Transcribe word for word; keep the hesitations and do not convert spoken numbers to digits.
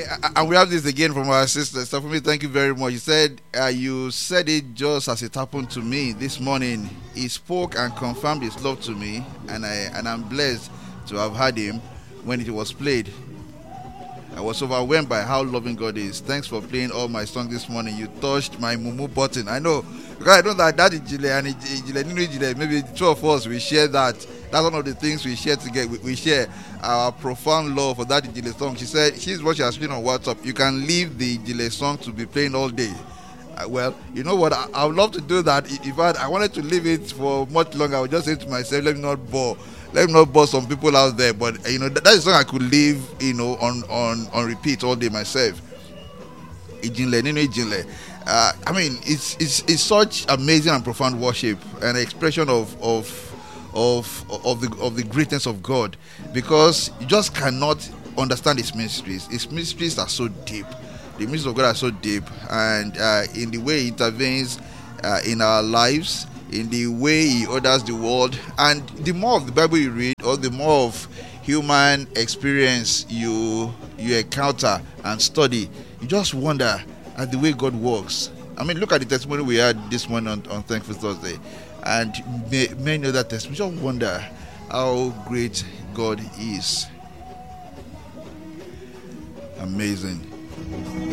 and we have this again from our sister Stephanie. Thank you very much. You said uh, you said it just as it happened to me this morning. He spoke and confirmed his love to me, and I and I'm blessed to have had him when it was played. I was overwhelmed by how loving God is. Thanks for playing all my songs this morning. You touched my mumu button. I know, because I know that that is Jile and Jile, Ninu Jile, maybe the two of us, we share that. That's one of the things we share together. We, we share our profound love for that Jile song. She said, she's what she has written on WhatsApp. You can leave the Jile song to be playing all day. Uh, well, you know what? I, I would love to do that. In fact, I wanted to leave it for much longer. I would just say to myself, let me not bore. Let me not bore some people out there. But, uh, you know, that, that is something I could leave, you know, on, on, on repeat all day myself. Ijinle, Ninu Ijinle. Uh, I mean, it's, it's it's such amazing and profound worship and expression of of of of the of the greatness of God, because you just cannot understand His mysteries. His mysteries are so deep. The mysteries of God are so deep, and uh, in the way He intervenes uh, in our lives, in the way He orders the world, and the more of the Bible you read, or the more of human experience you you encounter and study, you just wonder at the way God works. I mean, look at the testimony we had this morning on, on Thankful Thursday, and may, many other testimonies. Just wonder how great God is. Amazing.